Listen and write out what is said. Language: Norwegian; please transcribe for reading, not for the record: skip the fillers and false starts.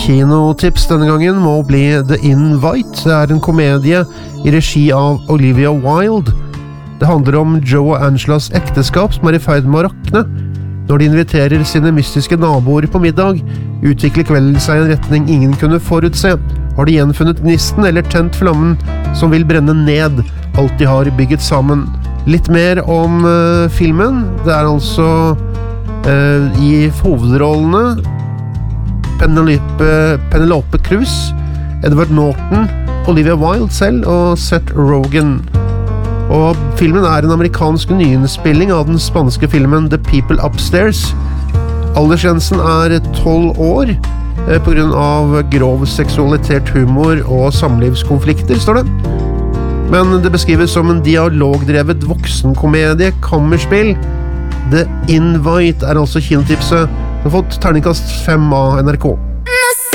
kinotips denne gangen må bli The Invite. Det en komedie i regi av Olivia Wilde. Det handler om Joe og Angelas ekteskap som i ferd med å rakne. Når de inviterer sine mystiske naboer på middag, utvikler kvelden seg i en retning ingen kunne forutse. Har de gjenfunnet gnisten eller tent flammen som vil brenne ned alt de har bygget sammen? Litt mer om filmen. Det altså i hovedrollene Penelope Cruz, Edward Norton, Olivia Wilde selv og Seth Rogen. Og filmen en amerikansk nyinnspilling av den spanske filmen The People Upstairs. Aldersgrensen 12 år på grunn av grov seksualitert humor og samlivskonflikter, står det. Men det beskrives som en dialogdrevet voksenkomedie, kammerspill. The Invite altså kinotipset. Den har fått terningkast 5 av NRK.